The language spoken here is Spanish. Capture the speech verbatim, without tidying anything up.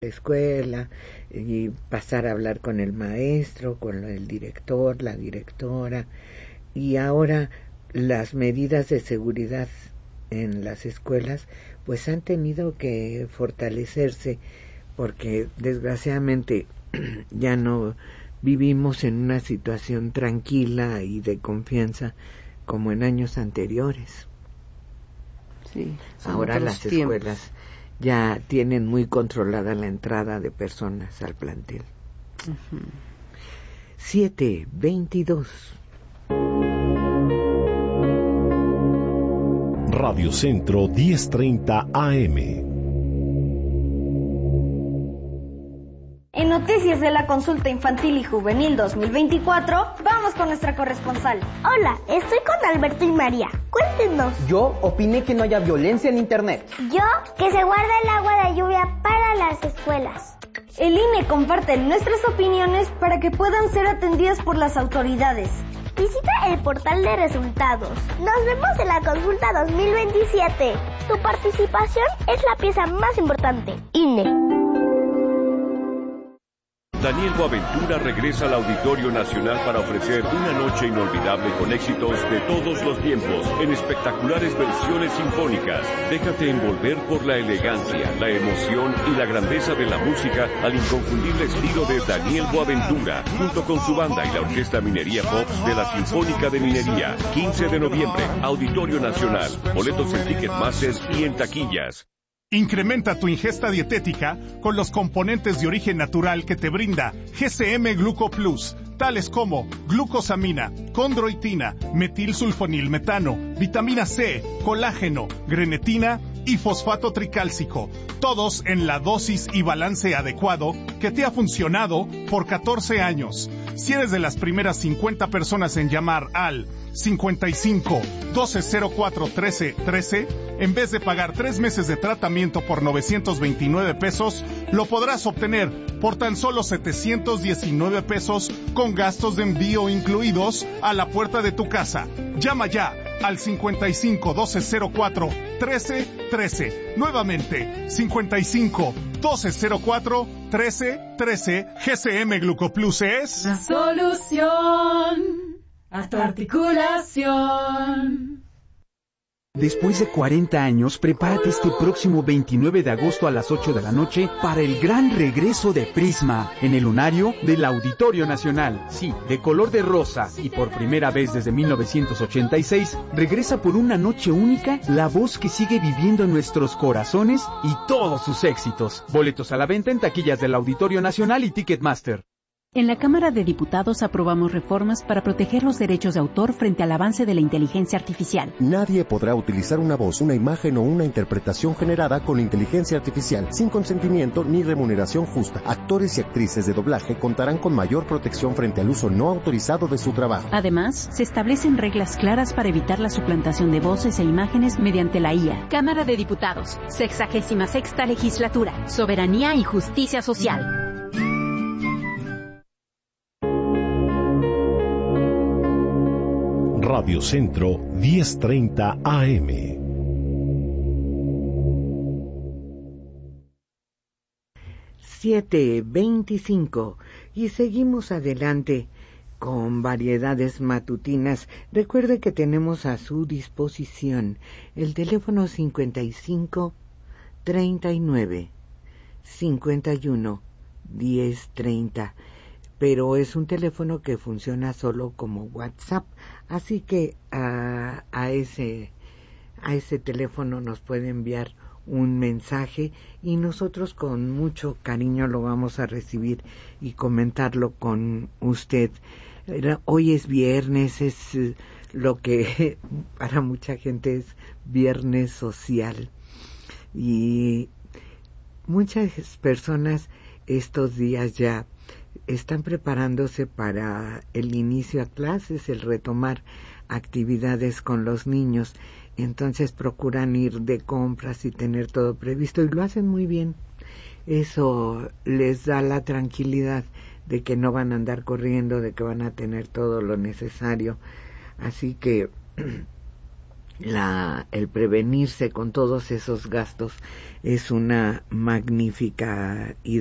escuela y pasar a hablar con el maestro, con el director, la directora, y ahora las medidas de seguridad en las escuelas pues han tenido que fortalecerse porque desgraciadamente ya no vivimos en una situación tranquila y de confianza como en años anteriores. Sí, ahora las tiempos. escuelas ya tienen muy controlada la entrada de personas al plantel. Uh-huh. siete veintidós. Radio Centro diez treinta A M. En Noticias de la Consulta Infantil y Juvenil dos mil veinticuatro, vamos con nuestra corresponsal. Hola, estoy con Alberto y María. Cuéntenos. Yo opiné que no haya violencia en Internet. Yo, que se guarda el agua de lluvia para las escuelas. El I N E comparte nuestras opiniones para que puedan ser atendidas por las autoridades. Visita el portal de resultados. Nos vemos en la consulta dos mil veintisiete. Tu participación es la pieza más importante. I N E. Daniel Boaventura regresa al Auditorio Nacional para ofrecer una noche inolvidable con éxitos de todos los tiempos, en espectaculares versiones sinfónicas. Déjate envolver por la elegancia, la emoción y la grandeza de la música al inconfundible estilo de Daniel Boaventura, junto con su banda y la Orquesta Minería Pop de la Sinfónica de Minería. quince de noviembre, Auditorio Nacional. Boletos en Ticketmaster y en taquillas. Incrementa tu ingesta dietética con los componentes de origen natural que te brinda G C M Gluco Plus, tales como glucosamina, condroitina, metilsulfonilmetano, vitamina C, colágeno, grenetina y fosfato tricálcico, todos en la dosis y balance adecuado que te ha funcionado por catorce años. Si eres de las primeras cincuenta personas en llamar al cincuenta y cinco, doce cero cuatro, trece, trece, en vez de pagar tres meses de tratamiento por novecientos veintinueve pesos, lo podrás obtener por tan solo setecientos diecinueve pesos con gastos de envío incluidos a la puerta de tu casa. Llama ya al cincuenta y cinco, doce cero cuatro, trece, trece. Nuevamente, cincuenta y cinco, doce cero cuatro, trece, trece. G C M Glucoplus es la solución a tu articulación. Después de cuarenta años, prepárate este próximo veintinueve de agosto a las ocho de la noche para el gran regreso de Prisma en el lunario del Auditorio Nacional. Sí, de color de rosa y por primera vez desde mil novecientos ochenta y seis, regresa por una noche única la voz que sigue viviendo en nuestros corazones y todos sus éxitos. Boletos a la venta en taquillas del Auditorio Nacional y Ticketmaster. En la Cámara de Diputados aprobamos reformas para proteger los derechos de autor frente al avance de la inteligencia artificial. Nadie podrá utilizar una voz, una imagen o una interpretación generada con inteligencia artificial sin consentimiento ni remuneración justa. Actores y actrices de doblaje contarán con mayor protección frente al uso no autorizado de su trabajo. Además, se establecen reglas claras para evitar la suplantación de voces e imágenes mediante la I A. Cámara de Diputados, sexagésima sexta legislatura, soberanía y justicia social. Radio Centro diez treinta A M. siete veinticinco y seguimos adelante con variedades matutinas. Recuerde que tenemos a su disposición el teléfono cincuenta y cinco, treinta y nueve, cincuenta y uno, diez treinta. Pero es un teléfono que funciona solo como WhatsApp, así que a, a ese a ese teléfono nos puede enviar un mensaje y nosotros con mucho cariño lo vamos a recibir y comentarlo con usted. Hoy es viernes, es lo que para mucha gente es viernes social y muchas personas estos días ya están preparándose para el inicio a clases, el retomar actividades con los niños, entonces procuran ir de compras y tener todo previsto y lo hacen muy bien. Eso les da la tranquilidad de que no van a andar corriendo, de que van a tener todo lo necesario. Así que la, el prevenirse con todos esos gastos es una magnífica idea.